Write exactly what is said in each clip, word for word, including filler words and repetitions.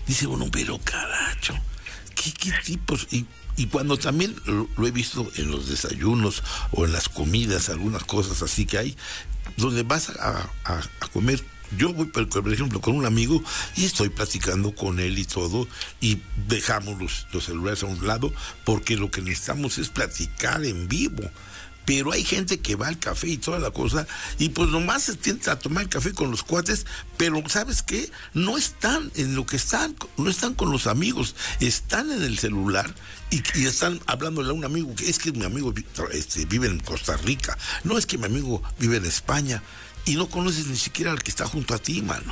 dice uno, pero caracho, ¿qué, qué tipos? Y, y cuando también lo, lo he visto en los desayunos o en las comidas, algunas cosas así que hay, donde vas a, a, a comer. Yo voy, por ejemplo, con un amigo y estoy platicando con él y todo, y dejamos los, los celulares a un lado, porque lo que necesitamos es platicar en vivo. Pero hay gente que va al café y toda la cosa, y pues nomás se tienta a tomar el café con los cuates, pero ¿sabes qué? No están en lo que están, no están con los amigos, están en el celular y, y están hablándole a un amigo, que es que mi amigo este, vive en Costa Rica, no es que mi amigo vive en España, y no conoces ni siquiera al que está junto a ti, mano.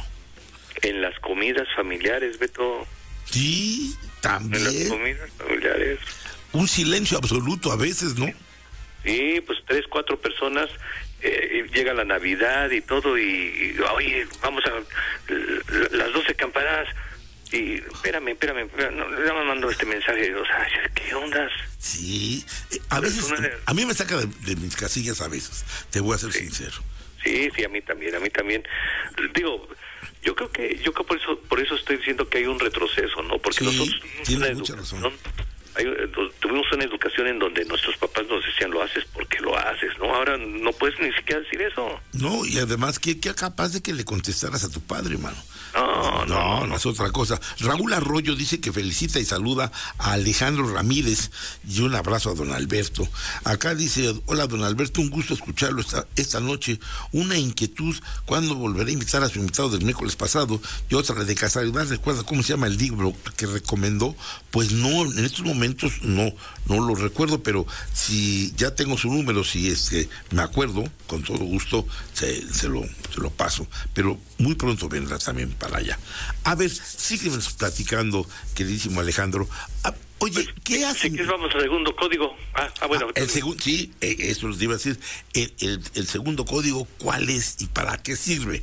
En las comidas familiares, Beto. Sí, también. En las comidas familiares. Un silencio absoluto a veces, ¿no? Sí, pues tres, cuatro personas, eh, llega la Navidad y todo, y, y oye, vamos a l- las doce campanadas, y espérame, espérame, espérame no, ya me mandó este mensaje, o sea, ¿qué ondas? Sí, a veces, una... a mí me saca de, de mis casillas a veces, te voy a ser sí. sincero. Sí, sí, a mí también, a mí también. Digo, yo creo que, yo creo por eso, por eso estoy diciendo que hay un retroceso, ¿no? Porque sí, nosotros tiene mucha razón. Hay, tuvimos una educación en donde nuestros papás nos decían, lo haces porque lo haces, ¿no? Ahora no puedes ni siquiera decir eso. No, y además, ¿qué, qué capaz de que le contestaras a tu padre, hermano? No, no, no, no, no es otra cosa. Raúl Arroyo dice que felicita y saluda a Alejandro Ramírez y un abrazo a don Alberto. Acá dice, hola don Alberto, un gusto escucharlo esta, esta noche. Una inquietud, ¿cuándo volveré a invitar a su invitado del miércoles pasado? Y otra, de casualidad, ¿recuerda cómo se llama el libro que recomendó? Pues no, en estos momentos no, no lo recuerdo, pero si ya tengo su número, si es que me acuerdo, con todo gusto se, se, lo, se lo paso. Pero muy pronto vendrá también para allá. A ver, sígueme platicando, queridísimo Alejandro. Ah, oye, ¿qué hacen? Si quieres vamos al segundo código. Ah, ah bueno. Ah, el segundo, sí, eh, eso les iba a decir. El, el, el segundo código, ¿cuál es y para qué sirve?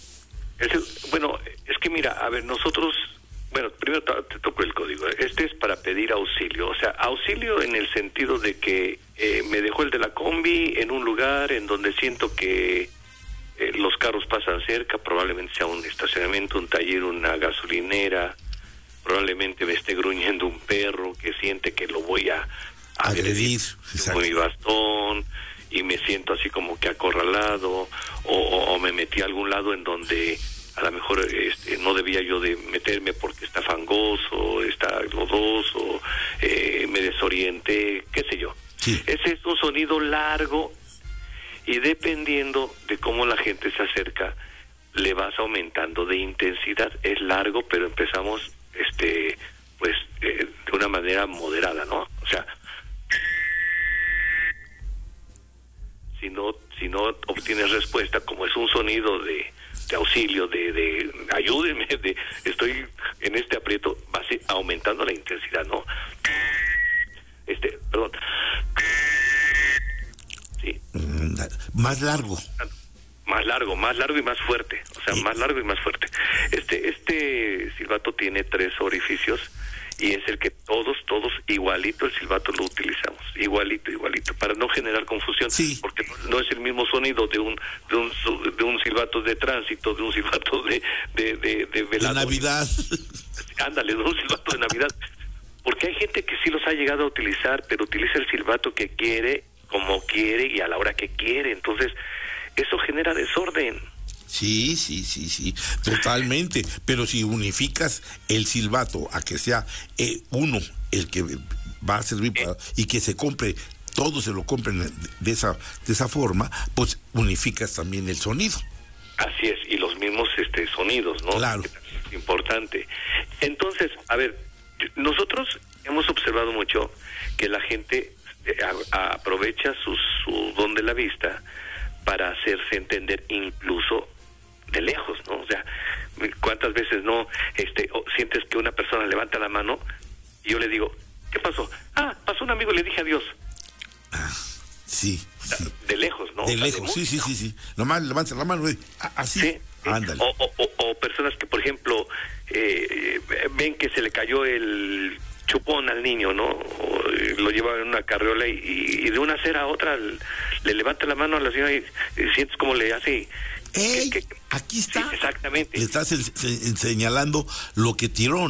El, bueno, es que mira, a ver, nosotros, bueno, primero te, te toco el código. Este es para pedir auxilio. O sea, auxilio en el sentido de que eh, me dejó el de la combi en un lugar en donde siento que Eh, los carros pasan cerca, probablemente sea un estacionamiento, un taller, una gasolinera, probablemente me esté gruñendo un perro que siente que lo voy a, a agredir con mi bastón y me siento así como que acorralado, o, o, o me metí a algún lado en donde a lo mejor este, no debía yo de meterme porque está fangoso, está lodoso, eh, me desorienté, qué sé yo. Sí. Ese es un sonido largo, y dependiendo de cómo la gente se acerca, le vas aumentando de intensidad. Es largo, pero empezamos este pues eh, de una manera moderada, ¿no? O sea, si no si no obtienes respuesta, como es un sonido de, de auxilio, de, de ayúdenme, de estoy en este aprieto, vas aumentando la intensidad, ¿no? Este, perdón. Sí. Más largo. Más largo, más largo y más fuerte. O sea, sí. más largo y más fuerte. Este este silbato tiene tres orificios y es el que todos, todos, igualito el silbato lo utilizamos. Igualito, igualito. Para no generar confusión. Sí. Porque no es el mismo sonido de un de un, de un silbato de tránsito, de un silbato de, de, de, de velado. De Navidad. Ándale, de un silbato de Navidad. Porque hay gente que sí los ha llegado a utilizar, pero utiliza el silbato que quiere, como quiere y a la hora que quiere. Entonces, eso genera desorden. Sí, sí, sí, sí, totalmente. Pero si unificas el silbato a que sea eh, uno el que va a servir para, y que se compre, todos se lo compren de esa de esa forma, pues unificas también el sonido. Así es, y los mismos este sonidos, ¿no? Claro. Es importante. Entonces, a ver, nosotros hemos observado mucho que la gente A, a, aprovecha su, su don de la vista para hacerse entender incluso de lejos, ¿no? O sea, ¿cuántas veces no este o sientes que una persona levanta la mano y yo le digo, ¿qué pasó? Ah, pasó un amigo y le dije adiós. Ah, sí, sí. De lejos, ¿no? De o sea, lejos, de sí, sí, sí, sí. Nomás levanta la mano y así. Sí. Ándale. O, o, o, o personas que, por ejemplo, eh, ven que se le cayó el chupón al niño, ¿no? O lo lleva en una carriola y, y de una acera a otra le levanta la mano a la señora y, y sientes como le hace... ¡Ey! Que, que, aquí está. Sí, exactamente. Le estás en, en, señalando lo que tiró,